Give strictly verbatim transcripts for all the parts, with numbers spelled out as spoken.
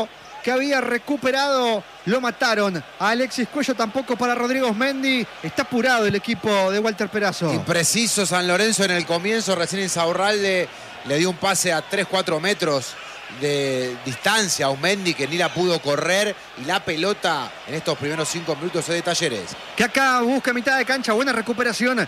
que había recuperado, lo mataron. A Alexis Cuello tampoco para Rodrigo Osmendi. Está apurado el equipo de Walter Perazo. Impreciso San Lorenzo en el comienzo. Recién Insaurralde le dio un pase a tres cuatro metros de distancia a Osmendi, que ni la pudo correr. Y la pelota en estos primeros cinco minutos es de Talleres. Que acá busca mitad de cancha. Buena recuperación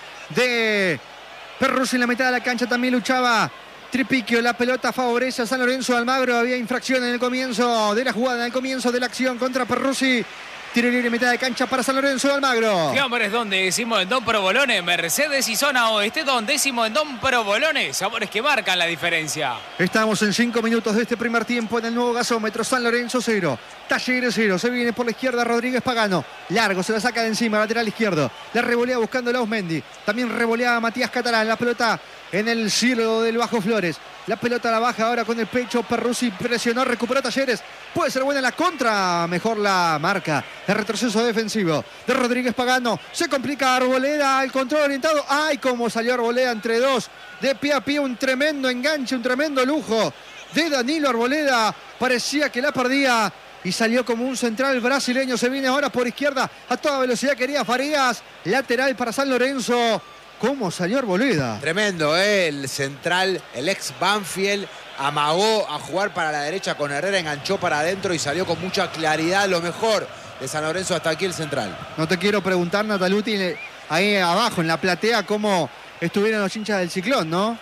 de Perruzzi en la mitad de la cancha. También luchaba Tripiquio. La pelota favorece a San Lorenzo. Almagro. Había infracción en el comienzo de la jugada, en el comienzo de la acción contra Perruzzi. Tiro libre mitad de cancha para San Lorenzo de Almagro. ¿Qué hombres? Don décimo en Don Provolone, Mercedes y zona oeste. Don décimo en Don Provolone. Sabores que marcan la diferencia. Estamos en cinco minutos de este primer tiempo en el nuevo gasómetro. San Lorenzo cero, Talleres cero. Se viene por la izquierda Rodríguez Pagano. Largo, se la saca de encima, lateral izquierdo. La revolea buscando a Osmendi. También revolea a Matías Catalán. La pelota en el cielo del Bajo Flores. La pelota la baja ahora con el pecho. Perruzzi presionó, recuperó Talleres. Puede ser buena la contra. Mejor la marca. El retroceso defensivo de Rodríguez Pagano. Se complica Arboleda. El control orientado. ¡Ay! Cómo salió Arboleda entre dos. De pie a pie. Un tremendo enganche. Un tremendo lujo de Danilo Arboleda. Parecía que la perdía. Y salió como un central brasileño. Se viene ahora por izquierda. A toda velocidad quería Farías. Lateral para San Lorenzo. ¿Cómo salió Arboleda? Tremendo, ¿eh? El central, el ex Banfield, amagó a jugar para la derecha con Herrera, enganchó para adentro y salió con mucha claridad. Lo mejor de San Lorenzo hasta aquí el central. No te quiero preguntar, Nataluti, ahí abajo en la platea, cómo estuvieron los hinchas del Ciclón, ¿no?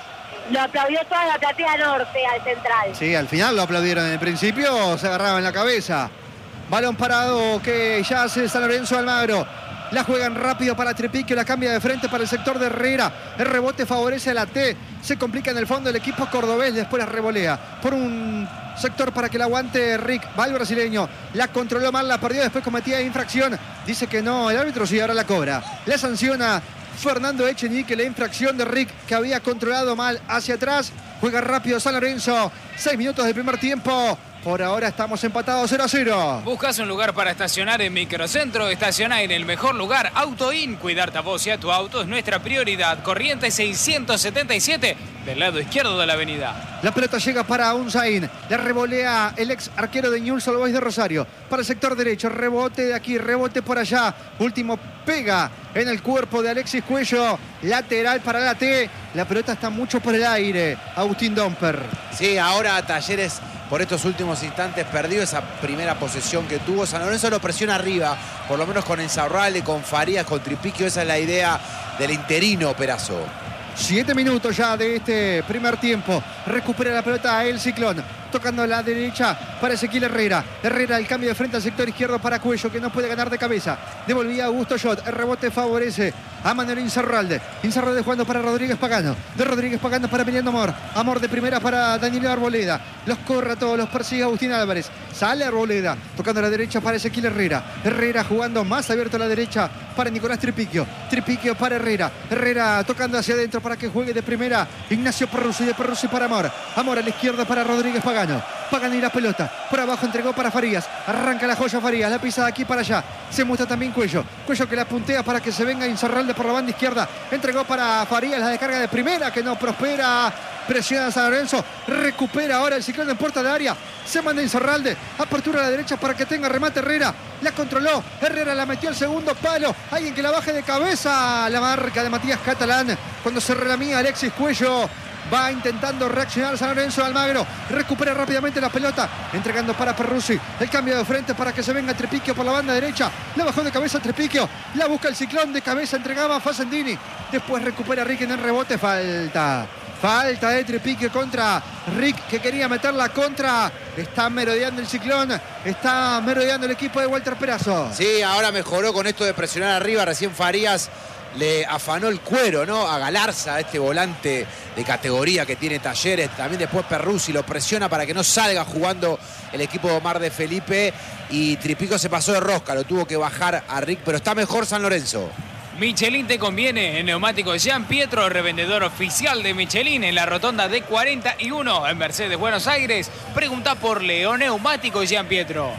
Lo aplaudió toda la platea norte al central. Sí, al final lo aplaudieron. En el principio se agarraban la cabeza. Balón parado que ya hace San Lorenzo Almagro. La juegan rápido para Tripiquio, la cambia de frente para el sector de Herrera. El rebote favorece a la T. Se complica en el fondo el equipo cordobés. Después la revolea por un sector para que la aguante Rick. Va el brasileño. La controló mal, la perdió. Después cometía infracción. Dice que no, el árbitro sí, ahora la cobra. La sanciona Fernando Echenique, la infracción de Rick, que había controlado mal hacia atrás. Juega rápido San Lorenzo. Seis minutos del primer tiempo. Por ahora estamos empatados cero a cero. ¿Buscas un lugar para estacionar en Microcentro? Estaciona en el mejor lugar, AutoIn. Cuidarte a vos y a tu auto es nuestra prioridad. Corrientes seiscientos setenta y siete, del lado izquierdo de la avenida. La pelota llega para Unzaín. Le revolea el ex arquero de Newell's Old Boys de Rosario. Para el sector derecho. Rebote de aquí, rebote por allá. Último pega en el cuerpo de Alexis Cuello. Lateral para la T. La pelota está mucho por el aire. Agustín Domper. Sí, ahora Talleres, por estos últimos instantes, perdió esa primera posesión que tuvo. San Lorenzo lo presiona arriba, por lo menos con Insaurralde, con Farías, con Tripiquio. Esa es la idea del interino Perazo. Siete minutos ya de este primer tiempo. Recupera la pelota el Ciclón. Tocando a la derecha para Ezequiel Herrera. Herrera, el cambio de frente al sector izquierdo para Cuello, que no puede ganar de cabeza. Devolvía a Augusto Schott. El rebote favorece a Manuel Insaurralde. Insaurralde jugando para Rodríguez Pagano. De Rodríguez Pagano para Emiliano Amor. Amor de primera para Danilo Arboleda. Los corre a todos, los persigue Agustín Álvarez. Sale Arboleda. Tocando a la derecha para Ezequiel Herrera. Herrera jugando más abierto a la derecha para Nicolás Tripiquio. Tripiquio para Herrera. Herrera tocando hacia adentro para que juegue de primera Ignacio Perruzzi. De Perruzzi para Amor. Amor a la izquierda para Rodríguez Pagano. Pagano y la pelota. Por abajo entregó para Farías. Arranca la joya Farías. La pisa de aquí para allá. Se muestra también Cuello. Cuello que la puntea para que se venga Insaurralde por la banda izquierda. Entregó para Farías la descarga de primera que no prospera. Presiona a San Lorenzo. Recupera ahora el Ciclón en puerta de área. Se manda Insaurralde. Apertura a la derecha para que tenga remate Herrera. La controló. Herrera la metió al segundo palo. Alguien que la baje de cabeza. La marca de Matías Catalán. Cuando se relamía Alexis Cuello. Va intentando reaccionar San Lorenzo de Almagro. Recupera rápidamente la pelota. Entregando para Perruzzi. El cambio de frente para que se venga Tripiquio por la banda derecha. La bajó de cabeza Tripiquio. La busca el Ciclón de cabeza. Entregaba a Facendini. Después recupera Rick en el rebote. Falta. Falta de Tripiquio contra Rick, que quería meterla contra. Está merodeando el Ciclón. Está merodeando el equipo de Walter Perazo. Sí, ahora mejoró con esto de presionar arriba. Recién Farías le afanó el cuero, ¿no? A Galarza, este volante de categoría que tiene Talleres. También después Perruzzi lo presiona para que no salga jugando el equipo de Omar de Felipe. Y Tripiquio se pasó de rosca, lo tuvo que bajar a Rick, pero está mejor San Lorenzo. Michelin te conviene. En neumáticos Gian Pietro, revendedor oficial de Michelin en la rotonda de cuarenta y uno en Mercedes, Buenos Aires. Pregunta por Leo Neumáticos Gian Pietro.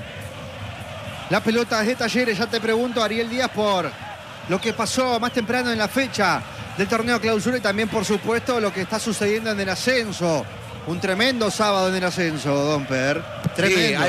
La pelota es de Talleres. Ya te pregunto, Ariel Díaz, por lo que pasó más temprano en la fecha del torneo clausura y también, por supuesto, lo que está sucediendo en el ascenso. Un tremendo sábado en el ascenso, Don Per. Tremendo. Sí,